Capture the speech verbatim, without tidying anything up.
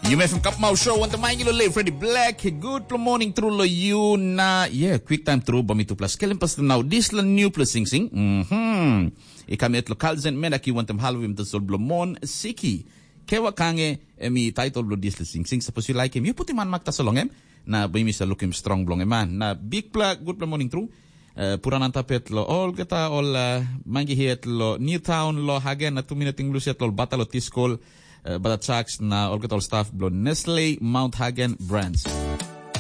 You may from Kapmau Show, want to mind you late Freddie Black. Good morning through lo you na, yeah, quick time through bami tu plus. Kailan pas now, this la new plus sing sing. Mhm. Ikami at lokal zen menaki want them halvim to sol blomon siki. Kewa kange emi title blo this la sing sing. Suppose you like him, you put him on makta solong him. Na bami sa look him strong blong him man. Na big pla, good morning through. Uh, puranan tapet lo all gata all uh, mangi hiet lo Newtown lo hagen na two minuting bluset lo bata lo tiskol uh, batat saks na all gata all staff blo Nestle Mount Hagen brands.